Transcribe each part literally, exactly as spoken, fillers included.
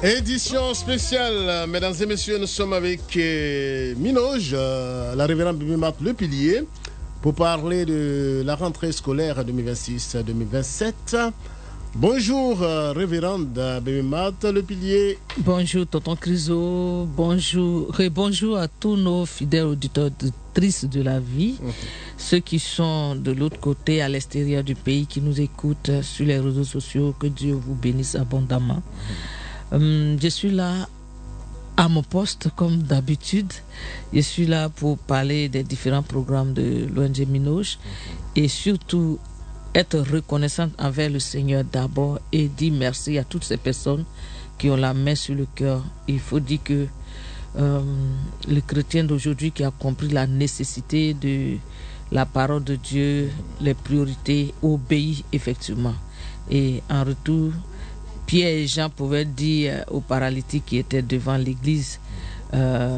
Édition spéciale, mesdames et messieurs, nous sommes avec euh, Minoge, euh, la révérende Bibi Marthe Le Pilier, pour parler de la rentrée scolaire deux mille vingt-six deux mille vingt-sept. Bonjour, euh, révérende Bibi Marthe Le Pilier. Bonjour, tonton Criso. Bonjour, et bonjour à tous nos fidèles auditeurs, auditrices de la vie, mmh. ceux qui sont de l'autre côté, à l'extérieur du pays, qui nous écoutent sur les réseaux sociaux. Que Dieu vous bénisse abondamment. Mmh. Hum, je suis là à mon poste comme d'habitude. Je suis là pour parler des différents programmes de l'O N G Minoge et surtout être reconnaissante envers le Seigneur d'abord et dire merci à toutes ces personnes qui ont la main sur le cœur. Il faut dire que euh, le chrétien d'aujourd'hui qui a compris la nécessité de la parole de Dieu, les priorités, obéit effectivement. Et en retour, Pierre et Jean pouvaient dire aux paralytiques qui étaient devant l'église, euh,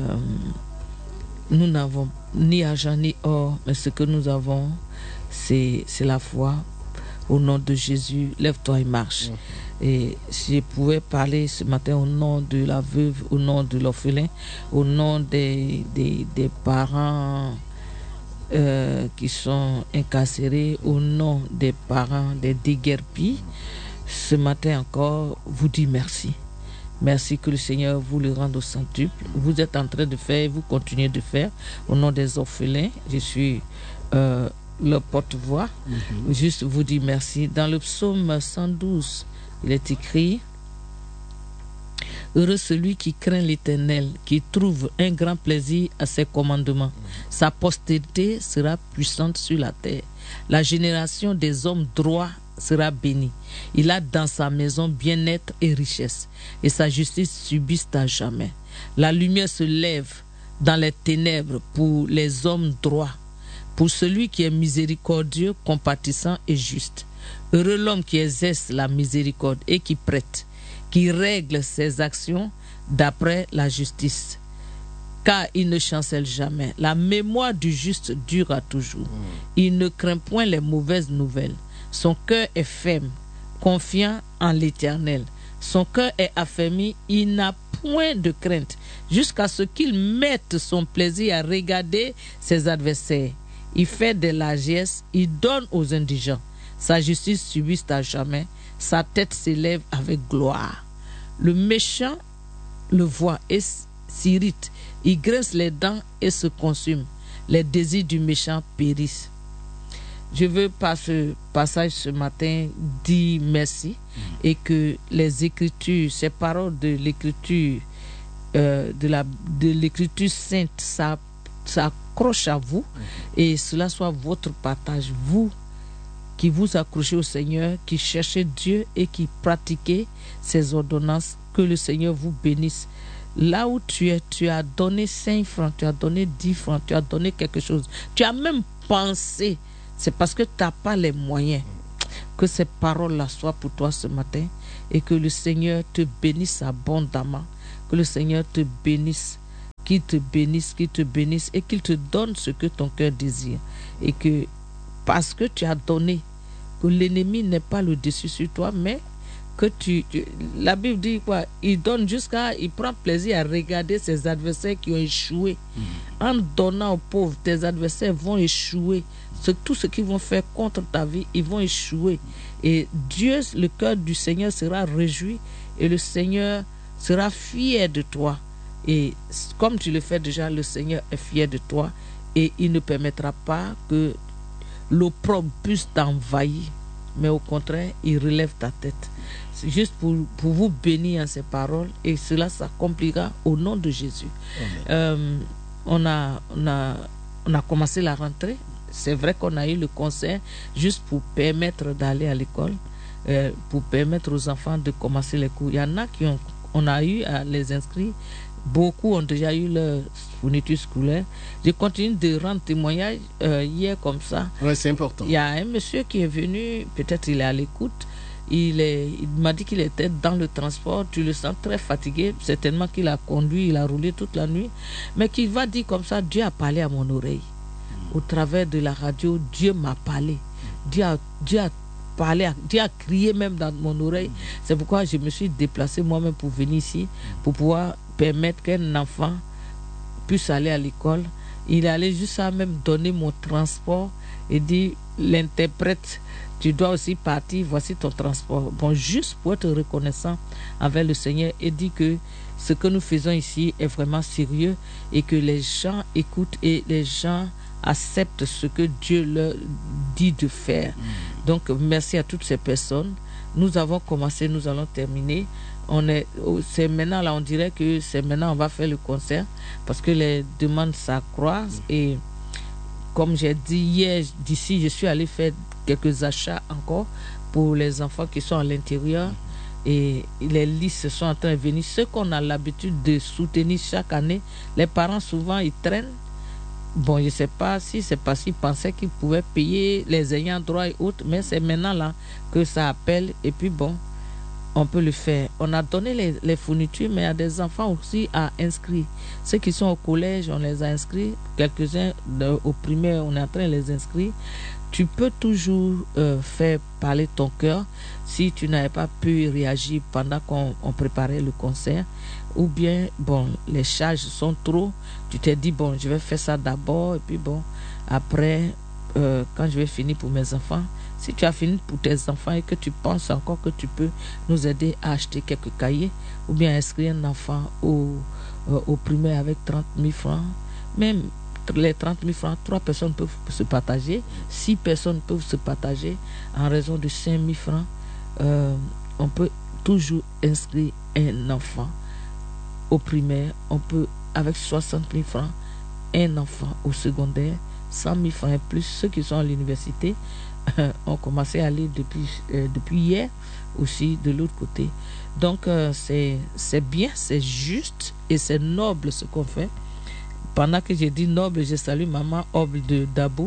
nous n'avons ni argent ni or, mais ce que nous avons, c'est, c'est la foi. Au nom de Jésus, lève-toi et marche. Mmh. Et si je pouvais parler ce matin au nom de la veuve, au nom de l'orphelin, au nom des, des, des parents euh, qui sont incarcérés, au nom des parents des déguerpis, ce matin encore, vous dit merci. Merci, que le Seigneur vous le rende au centuple. Vous êtes en train de faire, vous continuez de faire. Au nom des orphelins, je suis euh, le porte-voix. Mm-hmm. Juste vous dire merci. Dans le psaume cent douze, il est écrit: heureux celui qui craint l'Éternel, qui trouve un grand plaisir à ses commandements. Sa postérité sera puissante sur la terre. La génération des hommes droits sera béni. Il a dans sa maison bien-être et richesse, et sa justice subsiste à jamais. La lumière se lève dans les ténèbres pour les hommes droits, pour celui qui est miséricordieux, compatissant et juste. Heureux l'homme qui exerce la miséricorde et qui prête, qui règle ses actions d'après la justice, car il ne chancelle jamais. La mémoire du juste durera toujours. Il ne craint point les mauvaises nouvelles. Son cœur est ferme, confiant en l'Éternel. Son cœur est affermi, il n'a point de crainte, jusqu'à ce qu'il mette son plaisir à regarder ses adversaires. Il fait des largesses, il donne aux indigents. Sa justice subsiste à jamais, sa tête s'élève avec gloire. Le méchant le voit et s'irrite, il grince les dents et se consume. Les désirs du méchant périssent. Je veux par ce passage ce matin dire merci mmh. et que les Écritures, ces paroles de l'Écriture, euh, de, la, de l'Écriture sainte, ça, ça accroche à vous mmh. et cela soit votre partage, vous qui vous accrochez au Seigneur, qui cherchez Dieu et qui pratiquez ses ordonnances, que le Seigneur vous bénisse. Là où tu es, tu as donné cinq francs, tu as donné dix francs, tu as donné quelque chose, tu as même pensé. C'est parce que tu n'as pas les moyens. Que ces paroles-là soient pour toi ce matin et que le Seigneur te bénisse abondamment. Que le Seigneur te bénisse, qu'il te bénisse, qu'il te bénisse et qu'il te donne ce que ton cœur désire. Et que parce que tu as donné, que l'ennemi n'ait pas le dessus sur toi, mais que tu, tu... La Bible dit quoi? Il donne jusqu'à... Il prend plaisir à regarder ses adversaires qui ont échoué. Mmh. En donnant aux pauvres, tes adversaires vont échouer. C'est tout ce qu'ils vont faire contre ta vie, ils vont échouer. Et Dieu, le cœur du Seigneur sera réjoui et le Seigneur sera fier de toi. Et comme tu le fais déjà, le Seigneur est fier de toi et il ne permettra pas que l'opprobre puisse t'envahir. Mais au contraire, il relève ta tête. C'est juste pour, pour vous bénir en ces paroles et cela s'accomplira au nom de Jésus. Euh, on, a, on, a, on a commencé la rentrée. C'est vrai qu'on a eu le concert juste pour permettre d'aller à l'école, euh, pour permettre aux enfants de commencer les cours. Il y en a qui ont, on a eu à les inscrire. Beaucoup ont déjà eu leur fourniture scolaire. Je continue de rendre témoignage euh, hier comme ça. Oui, c'est important. Il y a un monsieur qui est venu, peut-être il est à l'écoute. Il, est, il m'a dit qu'il était dans le transport. Tu le sens très fatigué. Certainement qu'il a conduit, il a roulé toute la nuit. Mais qu'il va dire comme ça, Dieu a parlé à mon oreille. Au travers de la radio, Dieu m'a parlé. Dieu a, Dieu a parlé, Dieu a crié même dans mon oreille. C'est pourquoi je me suis déplacée moi-même pour venir ici, pour pouvoir permettre qu'un enfant puisse aller à l'école. Il allait juste à même donner mon transport et dire, l'interprète, tu dois aussi partir, voici ton transport. Bon, juste pour être reconnaissant envers le Seigneur et dire que ce que nous faisons ici est vraiment sérieux et que les gens écoutent et les gens acceptent ce que Dieu leur dit de faire. Donc, merci à toutes ces personnes. Nous avons commencé, nous allons terminer. On est, c'est maintenant, là, on dirait que c'est maintenant, on va faire le concert parce que les demandes s'accroissent. Et comme j'ai dit hier, d'ici, je suis allé faire quelques achats encore pour les enfants qui sont à l'intérieur. Et les listes sont en train de venir. Ceux qu'on a l'habitude de soutenir chaque année, les parents, souvent, ils traînent. Bon, je ne sais pas si c'est parce qu'ils pensaient qu'ils pouvaient payer les ayants droit et autres, mais c'est maintenant là que ça appelle. Et puis bon, on peut le faire. On a donné les, les fournitures, mais il y a des enfants aussi à inscrire. Ceux qui sont au collège, on les a inscrits. Quelques-uns de, au primaire, on est en train de les inscrire. Tu peux toujours euh, faire parler ton cœur si tu n'avais pas pu réagir pendant qu'on on préparait le concert. Ou bien, bon, les charges sont trop. Tu t'es dit, bon, je vais faire ça d'abord. Et puis, bon, après, euh, quand je vais finir pour mes enfants, si tu as fini pour tes enfants et que tu penses encore que tu peux nous aider à acheter quelques cahiers, ou bien inscrire un enfant au, euh, au primaire avec trente mille francs, même les trente mille francs, trois personnes peuvent se partager, six personnes peuvent se partager en raison de cinq mille francs. Euh, on peut toujours inscrire un enfant au primaire, on peut avec soixante mille francs, un enfant au secondaire, cent mille francs et plus. Ceux qui sont à l'université euh, ont commencé à aller depuis, euh, depuis hier aussi de l'autre côté. Donc euh, c'est, c'est bien, c'est juste et c'est noble ce qu'on fait. Pendant que j'ai dit noble, je salue maman Oble de Dabo.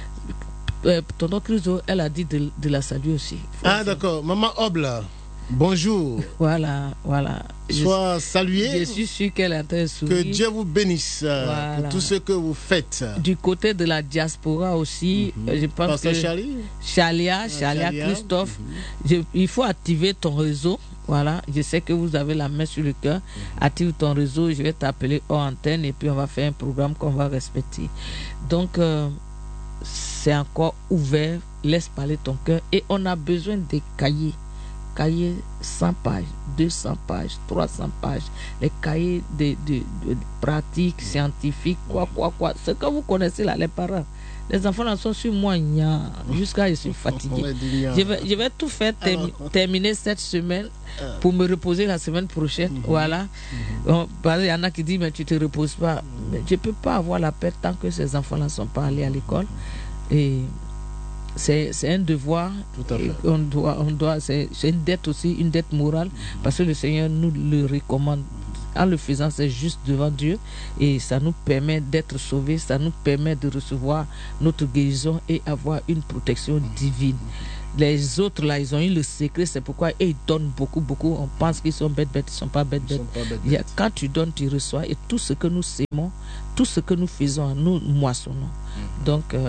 Euh, tonton Criso, elle a dit de, de la saluer aussi. Ah d'accord, maman Oble, bonjour. Voilà, voilà. Sois saluée. Je suis sûr qu'elle est en train de sourire. Que Dieu vous bénisse Voilà. pour tout ce que vous faites. Du côté de la diaspora aussi, mm-hmm. je pense Pasteur que Charlie. Chalia, Chalia, Chalia, Christophe, mm-hmm. je, il faut activer ton réseau. Voilà, je sais que vous avez la main sur le cœur. Mm-hmm. Active ton réseau, je vais t'appeler hors antenne et puis on va faire un programme qu'on va respecter. Donc, euh, c'est encore ouvert. Laisse parler ton cœur. Et on a besoin des cahiers. Cahiers cent pages, deux cents pages, trois cents pages. Les cahiers de, de, de pratiques scientifiques, quoi, quoi, quoi. Ce que vous connaissez là, les parents. Les enfants là sont sur moi, jusqu'à je suis fatigué. Je vais, je vais tout faire termi terminer cette semaine pour me reposer la semaine prochaine. Mm-hmm. Voilà. Mm-hmm. Bon, parce qu'il y en a qui disent, mais tu ne te reposes pas. Mais je ne peux pas avoir la paix tant que ces enfants là ne sont pas allés à l'école. Et c'est un devoir. Tout à fait. On doit, on doit, c'est une dette aussi, une dette morale, mm-hmm. parce que le Seigneur nous le recommande. En le faisant, c'est juste devant Dieu et ça nous permet d'être sauvés, ça nous permet de recevoir notre guérison et avoir une protection divine. Les autres là, ils ont eu le secret, c'est pourquoi ils donnent beaucoup, beaucoup. On pense qu'ils sont bêtes, bêtes, ils ne sont pas bêtes, bêtes. Pas bêtes, Il y a, quand tu donnes, tu reçois et tout ce que nous sémons, tout ce que nous faisons, nous moissonnons. Mm-hmm. Donc, euh,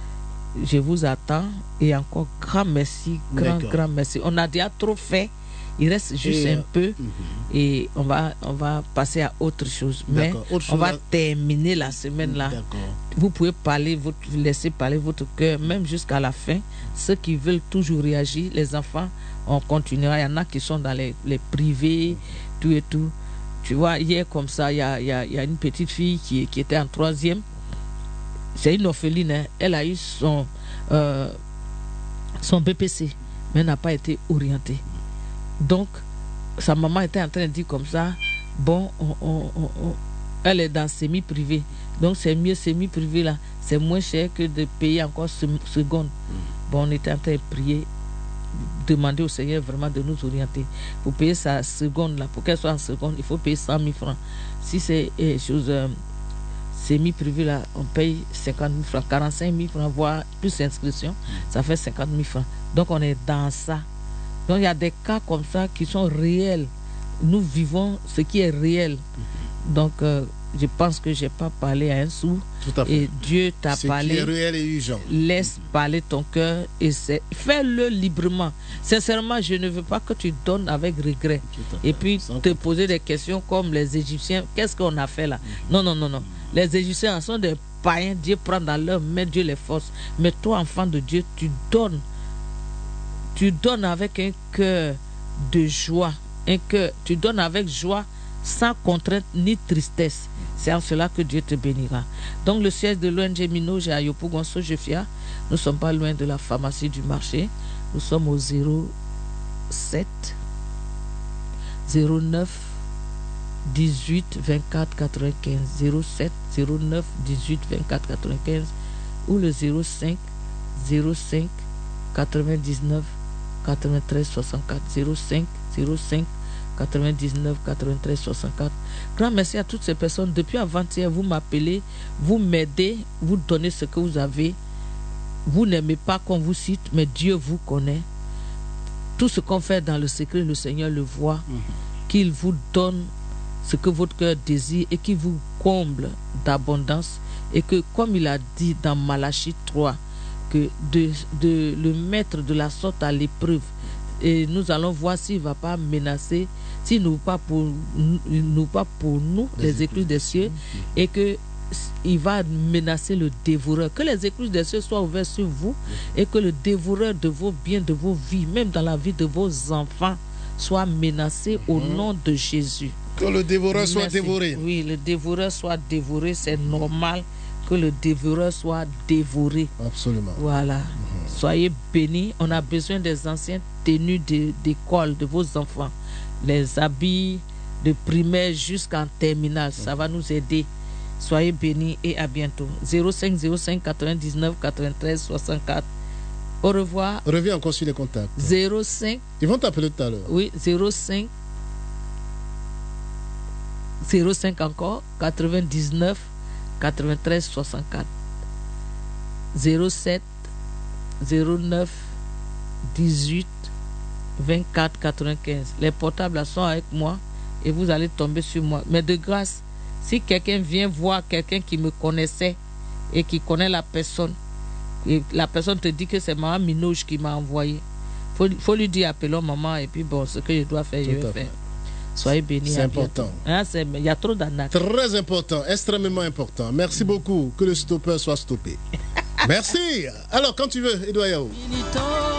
je vous attends et encore grand merci, grand, grand merci. On a déjà trop fait. Il reste juste et, un peu mm-hmm. et on va, on va passer à autre chose. Mais autre on va à... terminer la semaine là. Vous pouvez parler, votre, laisser parler votre cœur, même jusqu'à la fin. Ceux qui veulent toujours réagir, les enfants, on continuera. Il y en a qui sont dans les, les privés, tout et tout. Tu vois, hier comme ça, il y a, y a, y a une petite fille qui, qui était en troisième. C'est une orpheline. Hein. Elle a eu son, euh, son B P C, mais elle n'a pas été orientée. Donc, sa maman était en train de dire comme ça, bon, on, on, on, on, elle est dans semi-privé. Donc, c'est mieux semi-privé là. C'est moins cher que de payer encore seconde. Bon, on était en train de prier, demander au Seigneur vraiment de nous orienter. Pour payer sa seconde là, pour qu'elle soit en seconde, il faut payer cent mille francs. Si c'est eh, chose euh, semi-privé là, on paye cinquante mille francs, quarante-cinq mille francs, voire plus inscription, ça fait cinquante mille francs. Donc, on est dans ça. Donc il y a des cas comme ça qui sont réels. Nous vivons ce qui est réel. Donc euh, je pense que je n'ai pas parlé à un sourd. Tout à fait. Et Dieu t'a Ce parlé. qui est réel et urgent. Laisse parler ton cœur et c'est, fais-le librement. Sincèrement, je ne veux pas que tu donnes avec regret. Et puis Sans te poser des questions comme les Égyptiens. Qu'est-ce qu'on a fait là? Mm-hmm. Non, non, non, non. Les Égyptiens sont des païens. Dieu prend dans leurs mains, Dieu les force. Mais toi, enfant de Dieu, tu donnes. Tu donnes avec un cœur de joie. Un cœur, tu donnes avec joie, sans contrainte ni tristesse. C'est en cela que Dieu te bénira. Donc le siège de l'O N G Minoge à Yopougon-Sojefia, nous ne sommes pas loin de la pharmacie du marché. Nous sommes au zéro sept zéro neuf dix-huit vingt-quatre quatre-vingt-quinze zéro sept zéro neuf dix-huit vingt-quatre quatre-vingt-quinze ou le zéro cinq zéro cinq quatre-vingt-dix-neuf quatre-vingt-treize soixante-quatre zéro cinq zéro cinq quatre-vingt-dix-neuf quatre-vingt-treize soixante-quatre. Grand merci à toutes ces personnes. Depuis avant-hier, vous m'appelez, vous m'aidez, vous donnez ce que vous avez. Vous n'aimez pas qu'on vous cite, mais Dieu vous connaît. Tout ce qu'on fait dans le secret, le Seigneur le voit. Mm-hmm. Qu'il vous donne ce que votre cœur désire et qu'il vous comble d'abondance. Et que, comme il a dit dans Malachie trois, que de, de le mettre de la sorte à l'épreuve. Et nous allons voir s'il ne va pas menacer, s'il nous pas pour nous, pas pour nous les, les écluses des cieux, mmh. et qu'il va menacer le dévoreur. Que les écluses des cieux soient ouvertes sur vous, mmh. et que le dévoreur de vos biens, de vos vies, même dans la vie de vos enfants, soit menacé mmh. au nom de Jésus. Que le dévoreur Merci. soit dévoré. Oui, le dévoreur soit dévoré, c'est normal que le dévoreur soit dévoré. Absolument. Voilà. Mmh. Soyez bénis. On a besoin des anciennes tenues de, d'école de vos enfants. Les habits de primaire jusqu'en terminale. Mmh. Ça va nous aider. Soyez bénis et à bientôt. zéro cinq zéro cinq quatre-vingt-dix-neuf quatre-vingt-treize soixante-quatre. Au revoir. Reviens encore sur les contacts. zéro cinq. Ils vont t'appeler tout à l'heure. Oui, zéro cinq. zéro cinq encore. quatre-vingt-dix-neuf quatre-vingt-treize soixante-quatre zéro sept zéro neuf dix-huit vingt-quatre quatre-vingt-quinze. Les portables sont avec moi et vous allez tomber sur moi. Mais de grâce, si quelqu'un vient voir quelqu'un qui me connaissait et qui connaît la personne, et la personne te dit que c'est maman Minoge qui m'a envoyé, il faut, faut lui dire appelons maman et puis bon, ce que je dois faire, Tout je vais faire. Soyez bénis. C'est important. Hein, c'est, il y a trop d'arnaques. Très important, extrêmement important. Merci mmh. beaucoup. Que le stoppeur soit stoppé. Merci. Alors, quand tu veux, Edouard Yao.